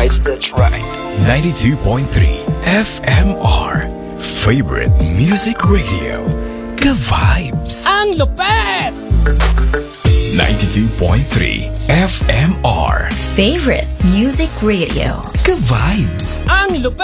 vibes, that's right. 92.3 FMR. Favorite Music Radio. Ka-vibes. Ang lupet! 92.3 FMR. Favorite Music Radio. Ka-vibes. Ang lupet!